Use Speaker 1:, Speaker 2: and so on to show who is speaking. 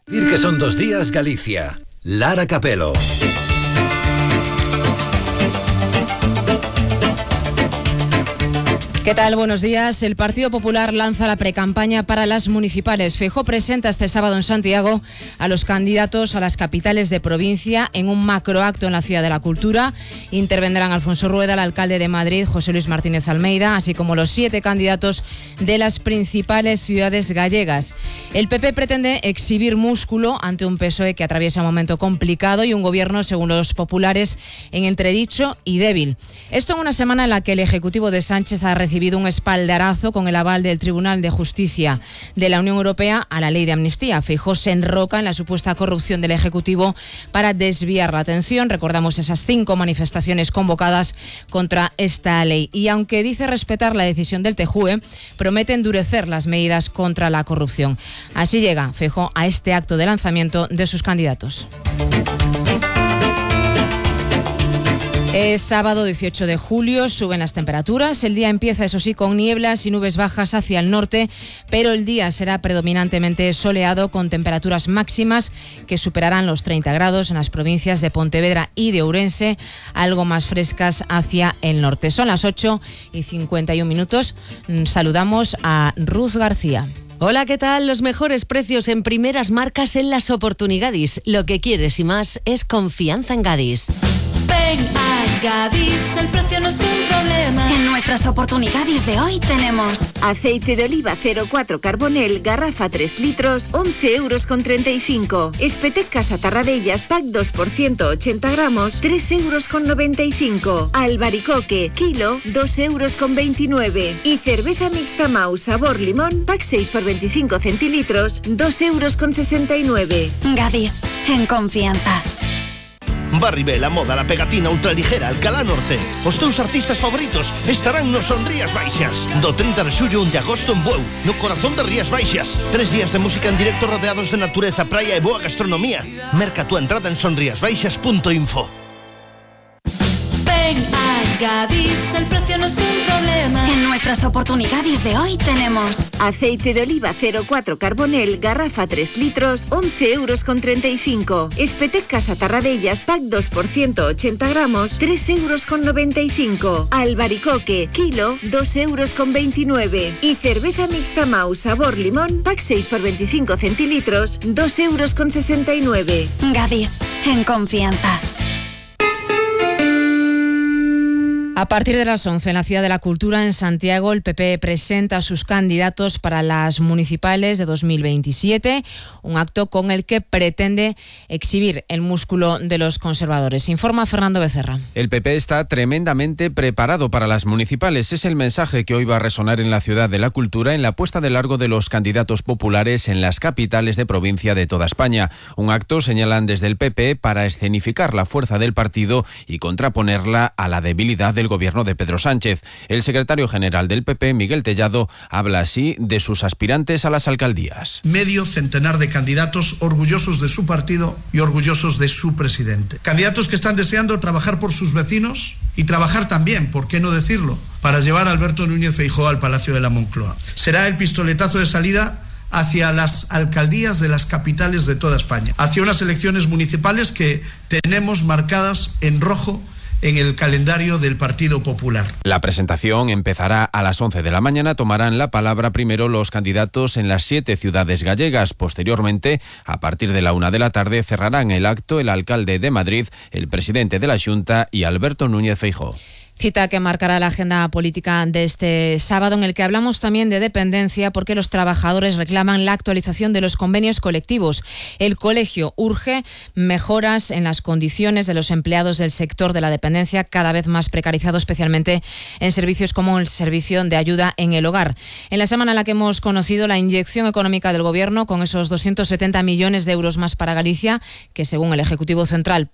Speaker 1: Que son 2 días Galicia. Lara Capelo.
Speaker 2: ¿Qué tal? Buenos días. El Partido Popular lanza la precampaña para las municipales. Feijóo presenta este sábado en Santiago a los candidatos a las capitales de provincia en un macroacto en la Ciudad de la Cultura. Intervendrán Alfonso Rueda, el alcalde de Madrid, José Luis Martínez Almeida, así como los 7 candidatos de las principales ciudades gallegas. El PP pretende exhibir músculo ante un PSOE que atraviesa un momento complicado y un gobierno, según los populares, en entredicho y débil. Esto en una semana en la que el Ejecutivo de Sánchez ha recibido un espaldarazo con el aval del Tribunal de Justicia de la Unión Europea a la ley de amnistía. Feijóo se enroca en la supuesta corrupción del Ejecutivo para desviar la atención. Recordamos esas 5 manifestaciones convocadas contra esta ley. Y aunque dice respetar la decisión del TJUE, promete endurecer las medidas contra la corrupción. Así llega Feijóo a este acto de lanzamiento de sus candidatos. Es sábado 18 de julio, suben las temperaturas. El día empieza, eso sí, con nieblas y nubes bajas hacia el norte, pero el día será predominantemente soleado con temperaturas máximas que superarán los 30 grados en las provincias de Pontevedra y de Ourense, algo más frescas hacia el norte. Son las 8:51. Saludamos a Ruth García.
Speaker 3: Hola, ¿qué tal? Los mejores precios en primeras marcas en las Oportunigadis. Lo que quieres y más es confianza en Gadis.
Speaker 4: Ven a Gadis, el precio no es un problema.
Speaker 5: En nuestras Oportunidades de hoy tenemos
Speaker 6: aceite de oliva 0,4 Carbonel, garrafa 3 litros, 11,35 €. Espetec Casa Tarradellas, pack 2 por 180 gramos, 3,95 €. Albaricoque, kilo, 2,29 €. Y cerveza mixta Mau sabor limón, pack 6 por 25 centilitros, 2,69 €.
Speaker 5: Gadis, en confianza.
Speaker 7: Barribel, a moda, la pegatina ultraligera, Alcalá Norte. Os teus artistas favoritos estarán no Son Rías Baixas. Do 30 de xullo 1 de agosto en Bueu, no corazón de Rías Baixas. 3 días de música en directo rodeados de natureza, praia e boa gastronomía. Merca tu entrada en sonriasbaixas.info.
Speaker 4: Ven a Gadis, el precio no es un problema.
Speaker 5: En nuestras Oportunidades de hoy tenemos
Speaker 6: aceite de oliva 0,4 Carbonel, garrafa 3 litros, 11,35 €. Espetec Casa Tarradellas, pack 2 por 180 gramos, 3,95 €. Albaricoque, kilo, 2,29 €. Y cerveza mixta Mau sabor limón, pack 6 por 25 centilitros, 2,69 €.
Speaker 5: Gadis, en confianza.
Speaker 2: A partir de las 11 en la Ciudad de la Cultura, en Santiago, el PP presenta a sus candidatos para las municipales de 2027, un acto con el que pretende exhibir el músculo de los conservadores. Informa Fernando Becerra.
Speaker 8: El PP está tremendamente preparado para las municipales. Es el mensaje que hoy va a resonar en la Ciudad de la Cultura en la puesta de largo de los candidatos populares en las capitales de provincia de toda España. Un acto, señalan desde el PP, para escenificar la fuerza del partido y contraponerla a la debilidad del gobierno de Pedro Sánchez. El secretario general del PP, Miguel Tellado, habla así de sus aspirantes a las alcaldías.
Speaker 9: Medio centenar de candidatos orgullosos de su partido y orgullosos de su presidente. Candidatos que están deseando trabajar por sus vecinos y trabajar también, ¿por qué no decirlo?, para llevar a Alberto Núñez Feijóo al Palacio de la Moncloa. Será el pistoletazo de salida hacia las alcaldías de las capitales de toda España, hacia unas elecciones municipales que tenemos marcadas en rojo en el calendario del Partido Popular.
Speaker 8: La presentación empezará a las 11 de la mañana. Tomarán la palabra primero los candidatos en las 7 ciudades gallegas. Posteriormente, a partir de la 1 de la tarde, cerrarán el acto el alcalde de Madrid, el presidente de la Xunta y Alberto Núñez Feijóo.
Speaker 2: Cita que marcará la agenda política de este sábado, en el que hablamos también de dependencia, porque los trabajadores reclaman la actualización de los convenios colectivos. El colegio urge mejoras en las condiciones de los empleados del sector de la dependencia, cada vez más precarizado, especialmente en servicios como el servicio de ayuda en el hogar. En la semana en la que hemos conocido la inyección económica del Gobierno, con esos 270 millones de euros más para Galicia, que según el Ejecutivo Central